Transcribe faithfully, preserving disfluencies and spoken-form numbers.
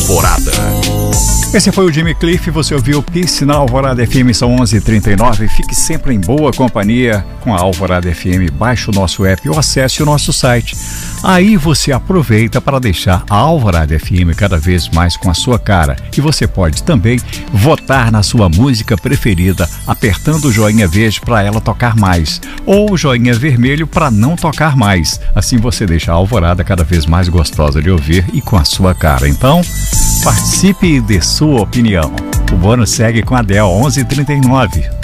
Alvorada. Esse foi o Jimmy Cliff, você ouviu Peace na Alvorada F M, são onze e trinta e nove. Fique sempre em boa companhia com a Alvorada F M. Baixe o nosso app ou acesse o nosso site. Aí você aproveita para deixar a Alvorada F M cada vez mais com a sua cara. E você pode também votar na sua música preferida, apertando o joinha verde para ela tocar mais, ou o joinha vermelho para não tocar mais. Assim você deixa a Alvorada cada vez mais gostosa de ouvir e com a sua cara. Então, participe e dê sua opinião. O bônus segue com a Adele, onze e trinta e nove.